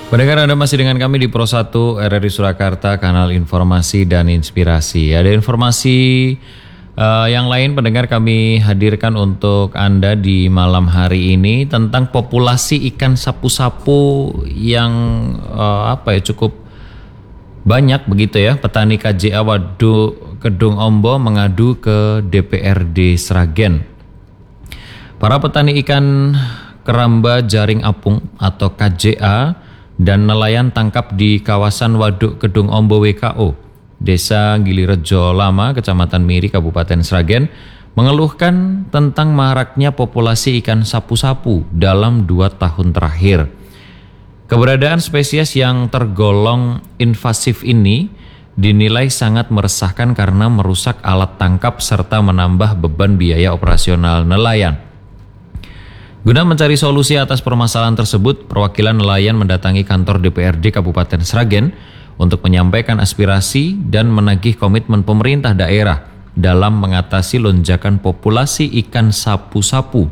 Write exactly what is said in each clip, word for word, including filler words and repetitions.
Pendengar, Anda masih dengan kami di Pro satu R R I Surakarta, kanal informasi dan inspirasi. Ada informasi uh, yang lain pendengar kami hadirkan untuk Anda di malam hari ini tentang populasi ikan sapu-sapu yang uh, apa ya cukup banyak begitu ya. Petani K J A Waduk Kedung Ombo mengadu ke D P R D Sragen. Para petani ikan keramba jaring apung atau K J A dan nelayan tangkap di kawasan Waduk Kedung Ombo W K O, Desa Gilirejo Lama, Kecamatan Miri, Kabupaten Sragen, mengeluhkan tentang maraknya populasi ikan sapu-sapu dalam dua tahun terakhir. Keberadaan spesies yang tergolong invasif ini dinilai sangat meresahkan karena merusak alat tangkap serta menambah beban biaya operasional nelayan. Guna mencari solusi atas permasalahan tersebut, perwakilan nelayan mendatangi kantor D P R D Kabupaten Sragen untuk menyampaikan aspirasi dan menagih komitmen pemerintah daerah dalam mengatasi lonjakan populasi ikan sapu-sapu.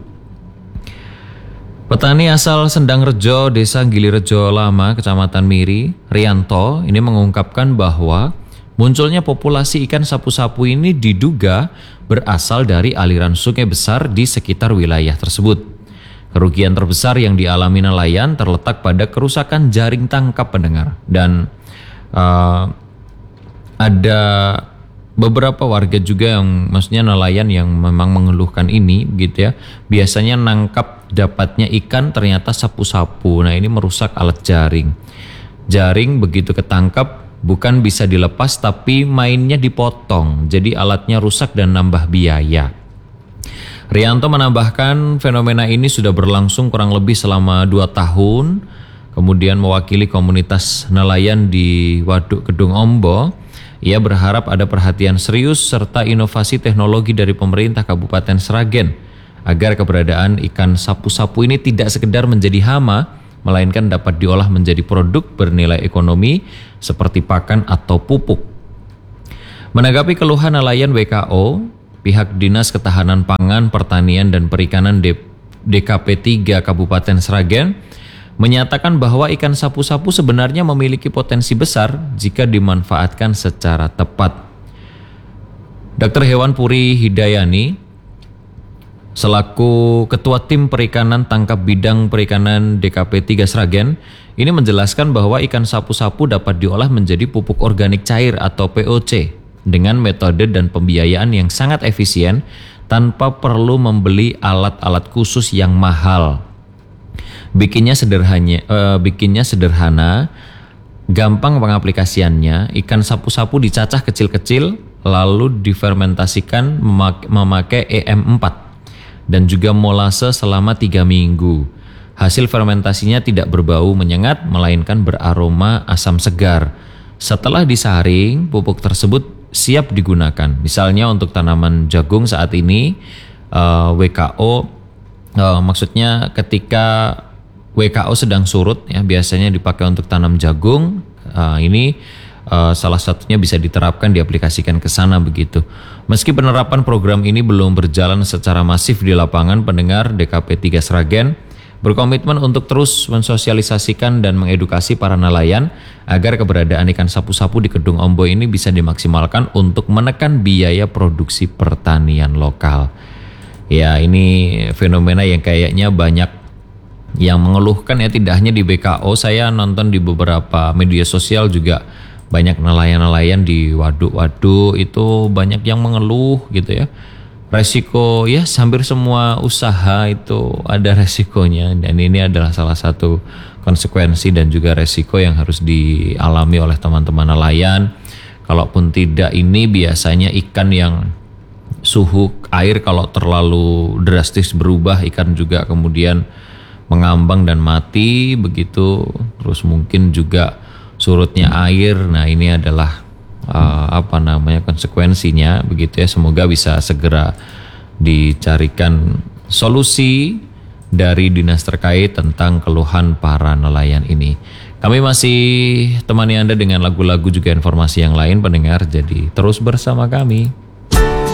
Petani asal Sendang Rejo, Desa Gilirejo Lama, Kecamatan Miri, Rianto, ini mengungkapkan bahwa munculnya populasi ikan sapu-sapu ini diduga berasal dari aliran sungai besar di sekitar wilayah tersebut. Kerugian terbesar yang dialami nelayan terletak pada kerusakan jaring tangkap pendengar, dan uh, ada beberapa warga juga yang maksudnya nelayan yang memang mengeluhkan ini gitu ya. Biasanya nangkap dapatnya ikan ternyata sapu-sapu. Nah, ini merusak alat jaring. Jaring begitu ketangkap bukan bisa dilepas tapi mainnya dipotong. Jadi alatnya rusak dan nambah biaya. Rianto menambahkan fenomena ini sudah berlangsung kurang lebih selama dua tahun. Kemudian mewakili komunitas nelayan di Waduk Kedung Ombo, ia berharap ada perhatian serius serta inovasi teknologi dari pemerintah Kabupaten Sragen agar keberadaan ikan sapu-sapu ini tidak sekedar menjadi hama, melainkan dapat diolah menjadi produk bernilai ekonomi seperti pakan atau pupuk. Menanggapi keluhan nelayan W K O, pihak Dinas Ketahanan Pangan, Pertanian dan Perikanan D K P tiga Kabupaten Sragen menyatakan bahwa ikan sapu-sapu sebenarnya memiliki potensi besar jika dimanfaatkan secara tepat. Dokter Hewan Puri Hidayani, selaku Ketua Tim Perikanan Tangkap Bidang Perikanan D K P tiga Sragen, ini menjelaskan bahwa ikan sapu-sapu dapat diolah menjadi pupuk organik cair atau P O C dengan metode dan pembiayaan yang sangat efisien tanpa perlu membeli alat-alat khusus yang mahal. Bikinnya sederhana, eh, bikinnya sederhana, gampang pengaplikasiannya. Ikan sapu-sapu dicacah kecil-kecil lalu difermentasikan memak- memakai E M empat dan juga molase selama tiga minggu. Hasil fermentasinya tidak berbau menyengat melainkan beraroma asam segar. Setelah disaring, pupuk tersebut siap digunakan. Misalnya untuk tanaman jagung saat ini uh, W K O uh, maksudnya ketika W K O sedang surut ya, biasanya dipakai untuk tanam jagung. Uh, ini uh, salah satunya bisa diterapkan, diaplikasikan ke sana begitu. Meski penerapan program ini belum berjalan secara masif di lapangan, pendengar, D K P tiga Sragen berkomitmen untuk terus mensosialisasikan dan mengedukasi para nelayan agar keberadaan ikan sapu-sapu di Kedung Ombo ini bisa dimaksimalkan untuk menekan biaya produksi pertanian lokal. Ya, ini fenomena yang kayaknya banyak yang mengeluhkan ya, tidak hanya di B K O. Saya nonton di beberapa media sosial juga banyak nelayan-nelayan di waduk-waduk itu banyak yang mengeluh gitu ya. Resiko ya, hampir semua usaha itu ada resikonya, dan ini adalah salah satu konsekuensi dan juga resiko yang harus dialami oleh teman-teman nelayan. Kalaupun tidak, ini biasanya ikan yang suhu air kalau terlalu drastis berubah, ikan juga kemudian mengambang dan mati begitu. Terus mungkin juga surutnya air. Nah, ini adalah Uh, apa namanya konsekuensinya begitu ya. Semoga bisa segera dicarikan solusi dari dinas terkait tentang keluhan para nelayan ini. Kami masih temani Anda dengan lagu-lagu juga informasi yang lain pendengar, jadi terus bersama kami.